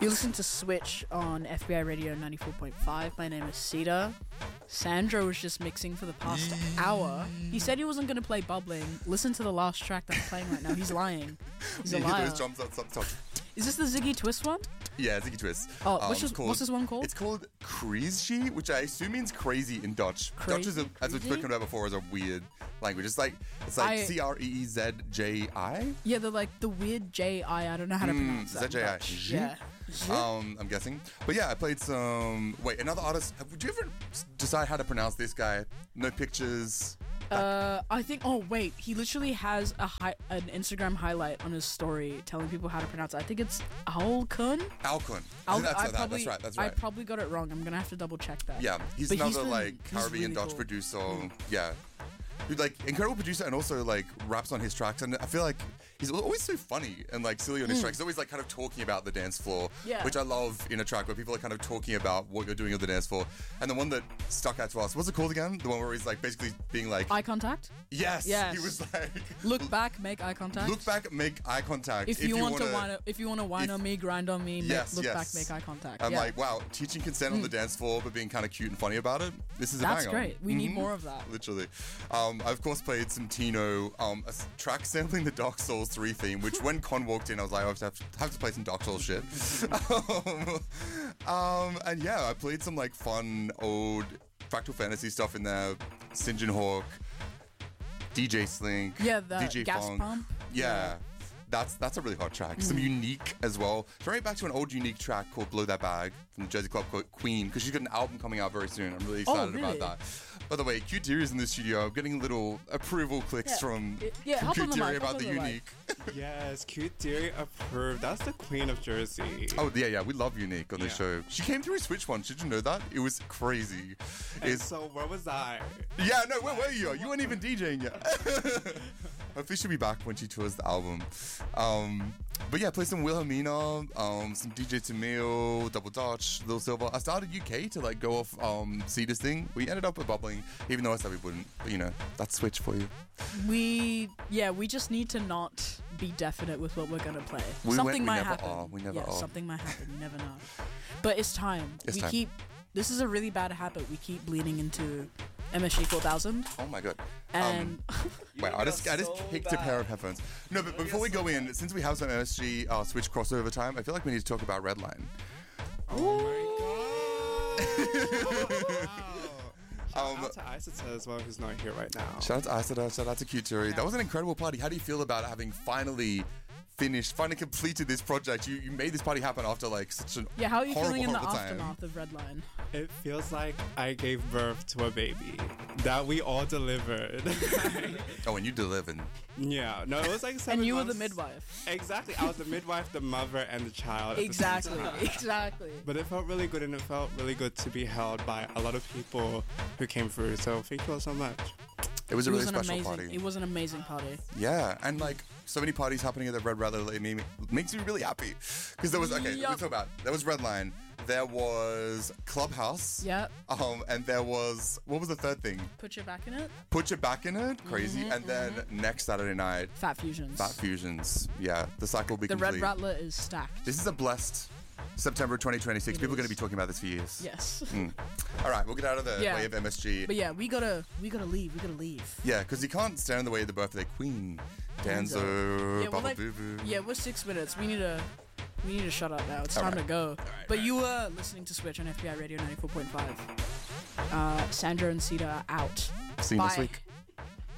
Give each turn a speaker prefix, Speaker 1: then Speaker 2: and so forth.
Speaker 1: You listen to Switch on FBI Radio 94.5. My name is Cedar. Sandro was just mixing for the past hour. He said he wasn't going to play Bubbling. Listen to the last track that's playing right now. He's lying. He's a liar.
Speaker 2: Those drums up top.
Speaker 1: Is this the Ziggy Twist one?
Speaker 2: Yeah, Ziggy Twist.
Speaker 1: Oh, what's this one called?
Speaker 2: It's called Crazy, which I assume means crazy in Dutch. Dutch is, as we've spoken about before, is a weird language. It's like Creezi.
Speaker 1: Yeah, the weird J-I. I don't know how to pronounce that.
Speaker 2: Is that J-I? I'm guessing. But yeah, I played some... Wait, another artist. Would you ever decide how to pronounce this guy? No pictures.
Speaker 1: I think... Oh, wait. He literally has an Instagram highlight on his story telling people how to pronounce it. I think it's Alkun.
Speaker 2: That's right.
Speaker 1: I probably got it wrong. I'm going to have to double check that.
Speaker 2: Yeah, he's another Caribbean
Speaker 1: really
Speaker 2: Dutch
Speaker 1: cool.
Speaker 2: producer. Yeah. Dude, incredible producer, and also raps on his tracks, and I feel like he's always so funny and silly on his tracks. He's always kind of talking about the dance floor, which I love in a track where people are kind of talking about what you're doing on the dance floor. And the one that stuck out to us, what's it called again? The one where he's basically being
Speaker 1: eye contact.
Speaker 2: Yes. He was
Speaker 1: look back, make eye contact.
Speaker 2: Look back, make eye contact.
Speaker 1: If you want to whine on me, grind on me. Look back, make eye contact.
Speaker 2: I'm wow, teaching consent on the dance floor, but being kind of cute and funny about it. This is
Speaker 1: that's great. We need more of that.
Speaker 2: Literally. I of course played some Tino, a track sampling the Dark Souls 3 theme, which when Con walked in, I was like, I have to play some Dark Souls shit. And yeah, I played some fun old Fractal Fantasy stuff in there. St. John Hawk, DJ Slink, DJ
Speaker 1: Gas
Speaker 2: Funk.
Speaker 1: Pump.
Speaker 2: Yeah. That's a really hot track. Some Unique as well. Throwing it back to an old Unique track called Blow That Bag from the Jersey Club called Queen, because she's got an album coming out very soon. I'm really excited about that. By the way, Q-Teary is in the studio. I'm getting little approval clicks from Q-Teary about the Unique.
Speaker 3: Yes, Q-Teary approved. That's the Queen of Jersey.
Speaker 2: Oh, yeah. We love Unique on the show. She came through Switch once. Did you know that? It was crazy.
Speaker 3: So where was I?
Speaker 2: Yeah, no, where were you? You weren't even DJing yet. Hopefully she'll be back when she tours the album. But yeah, play some Wilhelmina, some DJ Tamil, Double Dutch, Lil Silver. I started UK to go off Cedar's thing. We ended up with Bubbling, even though I said we wouldn't. But that's Switch for you.
Speaker 1: We just need to not be definite with what we're gonna play. Something might happen.
Speaker 2: We never are.
Speaker 1: Something might happen. You never know. But it's time. This is a really bad habit. We keep bleeding into MSG 4000.
Speaker 2: Oh my god.
Speaker 1: And
Speaker 2: wait, I just picked a pair of headphones. No, but before we go in, since we have some MSG Switch crossover time, I feel like we need to talk about Redline.
Speaker 3: Oh my god. Shout out to Isata as well, who's not here right now.
Speaker 2: Shout out to Isata, shout out to Q-Teary. That was an incredible party. How do you feel about having finally completed this project? You made this party happen after such an
Speaker 1: how are you
Speaker 2: horrible,
Speaker 1: feeling in the
Speaker 2: horrible time.
Speaker 1: aftermath of Redline?
Speaker 3: It feels like I gave birth to a baby that we all delivered.
Speaker 2: Oh, and you delivered.
Speaker 3: Yeah, no, it was 7
Speaker 1: And you
Speaker 3: months.
Speaker 1: were the midwife.
Speaker 3: Exactly, I was the midwife, the mother, and the child.
Speaker 1: Exactly.
Speaker 3: But it felt really good, and it felt really good to be held by a lot of people who came through. So thank you all so much.
Speaker 2: It was a really special party.
Speaker 1: It was an amazing party.
Speaker 2: Yeah, and so many parties happening at the Red Rattler lately makes me really happy. Because there was, let me talk about it. There was Redline, there was Clubhouse.
Speaker 1: Yep.
Speaker 2: And there was, what was the third thing?
Speaker 1: Put Your Back in It.
Speaker 2: Put Your Back in It, crazy. And then next Saturday night,
Speaker 1: Fat Fusions.
Speaker 2: Yeah, the cycle will be
Speaker 1: the
Speaker 2: complete.
Speaker 1: Red Rattler is stacked.
Speaker 2: This is a blessed September 2026. People are going to be talking about this for years.
Speaker 1: Yes.
Speaker 2: All right, we'll get out of the way of MSG.
Speaker 1: But yeah, we gotta leave.
Speaker 2: Yeah, because you can't stand in the way of the birthday queen. Danzo, Baba Boo Boo.
Speaker 1: Yeah, we're 6 minutes. We need to shut up now. It's time to go. But you were listening to Switch on FBI Radio 94.5. Sandra and Cedar are out.
Speaker 2: See you next week.